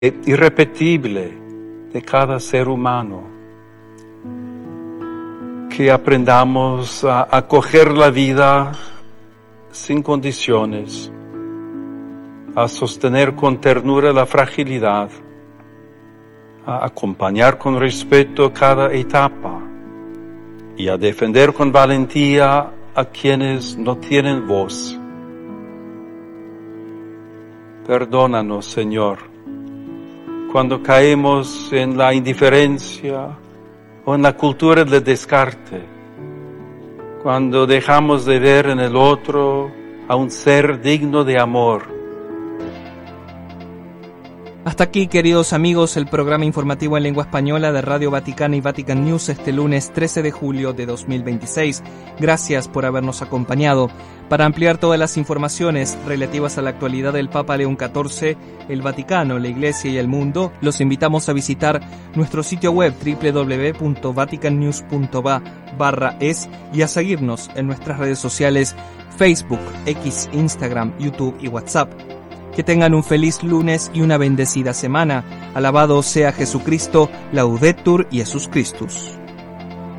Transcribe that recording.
irrepetible de cada ser humano. Que aprendamos a acoger la vida sin condiciones, a sostener con ternura la fragilidad, a acompañar con respeto cada etapa y a defender con valentía a quienes no tienen voz. Perdónanos, Señor, cuando caemos en la indiferencia o en la cultura del descarte, cuando dejamos de ver en el otro a un ser digno de amor. Hasta aquí, queridos amigos, el programa informativo en lengua española de Radio Vaticana y Vatican News este lunes 13 de julio de 2026. Gracias por habernos acompañado. Para ampliar todas las informaciones relativas a la actualidad del Papa León XIV, el Vaticano, la Iglesia y el mundo, los invitamos a visitar nuestro sitio web www.vaticannews.va/es y a seguirnos en nuestras redes sociales Facebook, X, Instagram, YouTube y WhatsApp. Que tengan un feliz lunes y una bendecida semana. Alabado sea Jesucristo, Laudetur Jesus Christus.